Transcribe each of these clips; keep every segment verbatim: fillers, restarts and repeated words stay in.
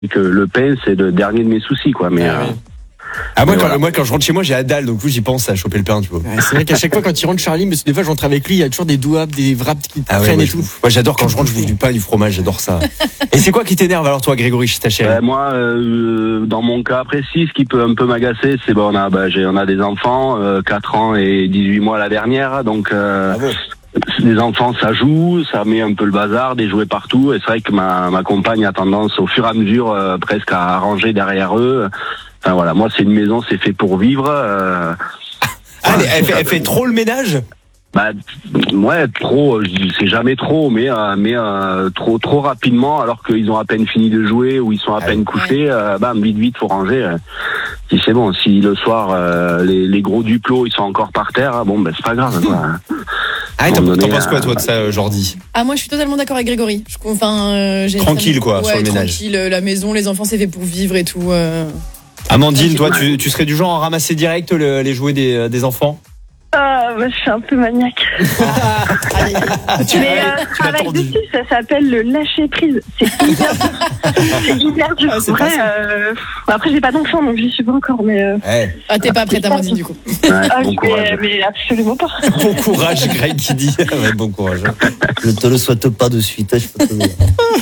que le pain, c'est le dernier de mes soucis, quoi. Mais, Ah, euh, oui. Ah, moi, mais quand, voilà. moi, quand je rentre chez moi, j'ai la dalle, donc j'y pense à choper le pain, tu vois. Ouais, c'est vrai qu'à chaque fois quand il rentre Charlie, mais des fois je rentre avec lui, il y a toujours des douables, des wraps qui Ah ouais, traînent moi, et je tout. bouffe. Moi, j'adore quand je rentre, je bouffe du pain, du fromage, j'adore ça. Et c'est quoi qui t'énerve alors, toi, Grégory, chez ta chérie? Ben, moi, euh, dans mon cas précis, ce qui peut un peu m'agacer, c'est bon, on a, ben, j'ai, on a des enfants, euh, quatre ans et dix-huit mois la dernière, donc euh, Bravo. les enfants, ça joue, ça met un peu le bazar, des jouets partout, et c'est vrai que ma, ma compagne a tendance, au fur et à mesure, euh, presque à ranger derrière eux. Enfin voilà, moi, c'est une maison, c'est fait pour vivre. Euh, Ah, elle, elle fait, elle fait trop le ménage? Bah ouais, trop, je- c'est jamais trop, mais euh, mais euh, trop trop rapidement, alors qu'ils ont à peine fini de jouer ou ils sont à Ah peine oui. couchés, euh, bam, vite vite, faut ranger. euh. Si c'est bon, si le soir euh, les, les gros duplos ils sont encore par terre, ah, bon ben c'est pas grave. Quoi. Ah, et t'en, Donner, t'en penses quoi, euh, toi, de ça, euh, Jordi? Ah, moi, je suis totalement d'accord avec Grégory. Je, enfin, euh, j'ai Tranquille, quoi, ouais, sur le ménage. Tranquille, euh, la maison, les enfants, c'est fait pour vivre et tout. euh. Amandine, toi, tu, tu serais du genre à ramasser direct le- les jouets des, des enfants? Ah, bah, je suis un peu maniaque. Aïe, aïe, aïe. Tu Mais l'as- euh, tu je l'as travaille tordu. dessus, ça s'appelle le lâcher prise. C'est hyper dur. C'est hyper dur. Ah, c'est Vrai, pas ça. euh, après, j'ai pas d'enfant, donc j'y suis pas encore, mais, euh, Ouais. Ah, t'es pas prête, Amandine, du coup. Ouais, ah, bon mais, courage. mais absolument pas. Bon courage, Greg qui dit. Ouais, bon courage. Ne te le souhaite pas de suite, hein, je peux te le dire.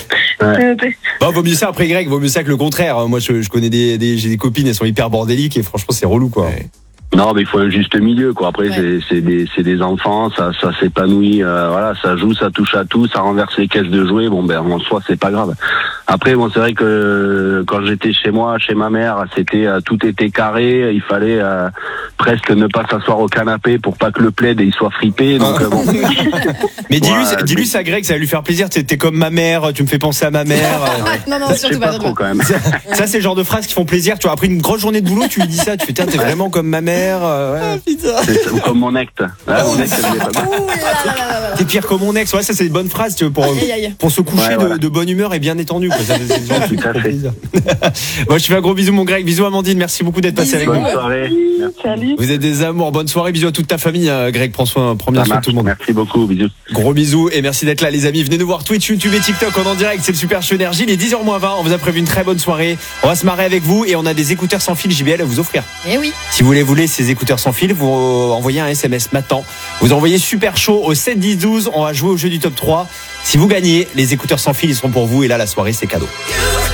Euh, Bon, vaut mieux ça après, Greg, vaut mieux ça que le contraire. Moi, je, je connais des, des, j'ai des copines, elles sont hyper bordéliques et franchement, c'est relou, quoi. Ouais. Non, mais il faut un juste milieu, quoi. Après, Ouais. c'est, c'est des, c'est des enfants, ça, ça s'épanouit, euh, voilà, ça joue, ça touche à tout, ça renverse les caisses de jouets. Bon, ben, en soi, c'est pas grave. Après, bon, c'est vrai que euh, quand j'étais chez moi, chez ma mère, c'était euh, tout était carré. Il fallait euh, presque ne pas s'asseoir au canapé pour pas que le plaid il soit fripé. Donc, euh, bon. Mais dis-lui, Ouais, dis-lui mais- ça, Greg, ça va lui faire plaisir. T'es, t'es comme ma mère, tu me fais penser à ma mère. Non, non, Je sais surtout pas pas. trop quand même. Ça, c'est le genre de phrases qui font plaisir. Tu vois, après une grosse journée de boulot, tu lui dis ça, tu fais, tiens, t'es vraiment comme ma mère. euh, ouais. C'est ça, ou comme mon acte. Ah, mon acte, elle est pas mal. Ouh là là là là là. T'es pire que mon ex. Ouais, ça, c'est une bonne phrase, tu vois, pour, Aïe, aïe, aïe. pour se coucher Ouais, de, voilà. de bonne humeur et bien étendu, quoi. Ça, c'est le genre de truc qui Tout à font fait. plaisir. Moi, je te fais un gros bisou, mon Greg. Bisous, Amandine. Merci beaucoup d'être passé avec Bisous. nous. Bonne soirée. Merci. Salut. Vous êtes des amours. Bonne soirée. Bisous à toute ta famille, euh, Greg. Prends soin, prends bien Ça soin de marche. tout le monde. Merci beaucoup. Bisous. Gros bisous et merci d'être là, les amis. Venez nous voir Twitch, YouTube et TikTok en, en direct. C'est le Super Show Énergie. Il est dix heures moins vingt. On vous a prévu une très bonne soirée. On va se marrer avec vous et on a des écouteurs sans fil J B L à vous offrir. Eh oui. Si vous voulez voler ces écouteurs sans fil, vous envoyez un S M S maintenant. Vous envoyez Super Show au sept dix douze. On va jouer au jeu du top trois. Si vous gagnez, les écouteurs sans fil, ils seront pour vous. Et là, la soirée, c'est cadeau.